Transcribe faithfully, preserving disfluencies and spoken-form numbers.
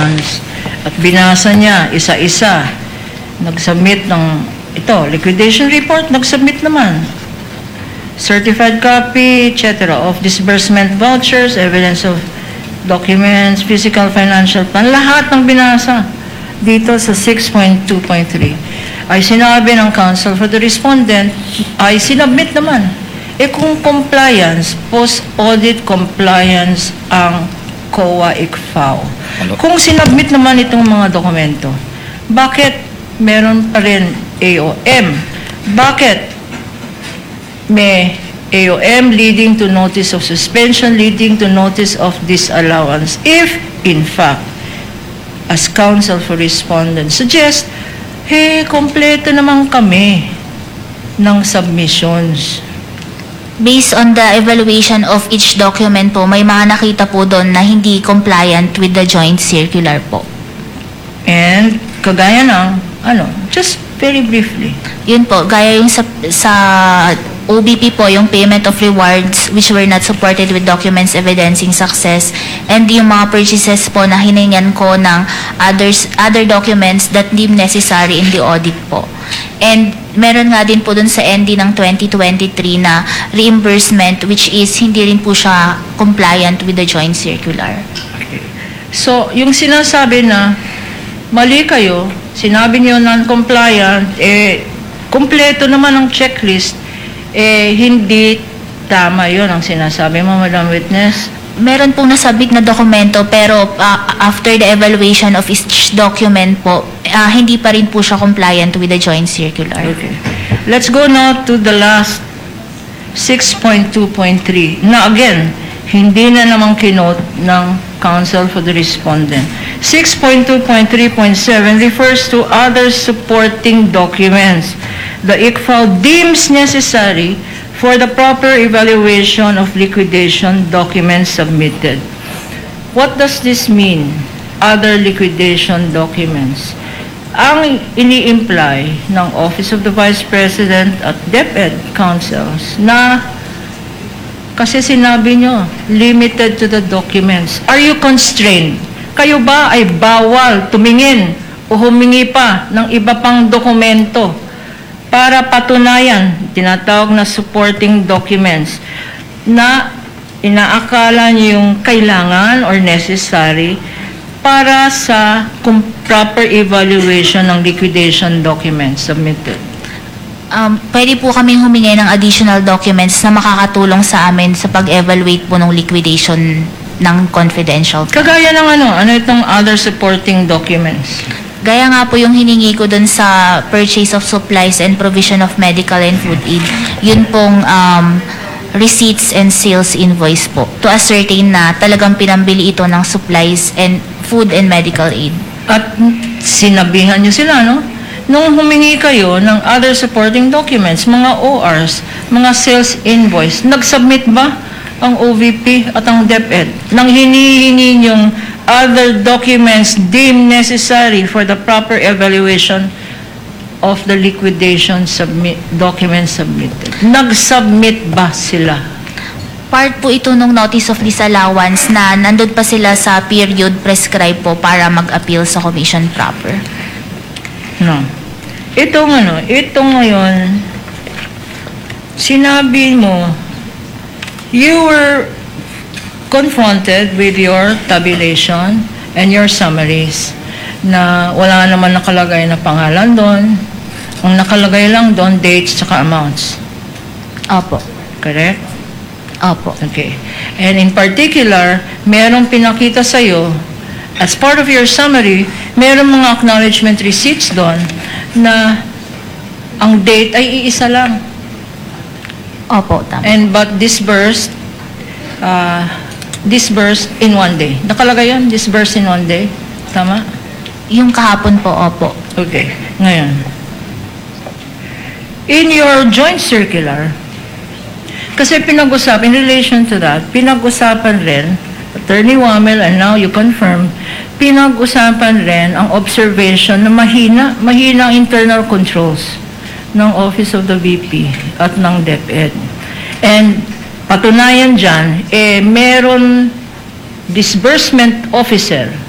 allowance. At binasa niya isa-isa. Nag-submit ng, ito, liquidation report, nag-submit naman. Certified copy, et cetera of disbursement vouchers, evidence of documents, physical, financial plan, lahat ng binasa dito sa six point two point three. Ay sinabi ng counsel for the respondent, ay sinubmit naman. E kung compliance, post-audit compliance ang C O A I C F A O. Ano? Kung sinubmit naman itong mga dokumento, bakit meron pa rin A O M? Bakit may A O M leading to notice of suspension, leading to notice of disallowance, if, in fact, as counsel for respondent suggests, hey, kompleto naman kami ng submissions. Based on the evaluation of each document po, may mga nakita po doon na hindi compliant with the joint circular po. And kagaya ng, ano, just very briefly. Yun po, gaya yung sa, sa O B P po, yung payment of rewards which were not supported with documents evidencing success, and yung mga purchases po na hiningan ko ng others, other documents that deemed necessary in the audit po. And meron nga din po dun sa N D ng twenty twenty-three na reimbursement which is hindi rin po siya compliant with the joint circular. Okay. So, yung sinasabi na mali kayo, sinabi niyo non-compliant, eh, kumpleto naman ang checklist, eh, hindi tama yun ang sinasabi mo, Madam Witness. Meron pong nasabit na dokumento pero uh, after the evaluation of each document po, uh, hindi pa rin po siya compliant with the joint circular. Okay. Let's go now to the last six point two point three. Na again, hindi na naman kinote ng counsel for the respondent. six point two point three point seven refers to other supporting documents the I C F A O deems necessary for the proper evaluation of liquidation documents submitted. What does this mean? Other liquidation documents. Ang ini-imply ng Office of the Vice President at DepEd counsels na kasi sinabi nyo, limited to the documents. Are you constrained? Kayo ba ay bawal tumingin o humingi pa ng iba pang dokumento para patunayan, tinatawag na supporting documents, na inaakala niyo yung kailangan or necessary para sa proper evaluation ng liquidation documents submitted? Um, pwede po kaming humingi ng additional documents na makakatulong sa amin sa pag-evaluate po ng liquidation ng confidential. Kagaya ng ano, ano itong other supporting documents? Gaya nga po yung hiningi ko dun sa purchase of supplies and provision of medical and food aid. Yun pong um, receipts and sales invoice po to ascertain na talagang pinambili ito ng supplies and food and medical aid. At sinabihan nyo sila, no? Nung humingi kayo ng other supporting documents, mga O Rs, mga sales invoice, nag-submit ba ang O V P at ang DepEd nang hinihingi yung other documents deemed necessary for the proper evaluation of the liquidation submit, documents submitted? Nag-submit ba sila? Part po ito ng notice of disallowance na nandun pa sila sa period prescribed po para mag-appeal sa commission proper. No. Ito ano, ito ngayon, sinabi mo, you were confronted with your tabulation and your summaries na wala naman nakalagay na pangalan doon. Ang nakalagay lang doon, dates tsaka amounts. Opo. Correct? Opo. Okay. And in particular, merong pinakita sa'yo, as part of your summary, merong mga acknowledgement receipts doon na ang date ay iisa lang. Opo, tama. And but disbursed, uh, disbursed in one day. Nakalagay yun, disbursed in one day. Tama? Yung kahapon po, opo. Okay. Ngayon, in your joint circular, kasi pinag-usapan, in relation to that, pinag-usapan rin, Attorney Wamel, and now you confirm, pinag-usapan rin ang observation na mahina, mahina ang internal controls ng Office of the V P at ng DepEd. And patunayan dyan, eh, meron disbursement officer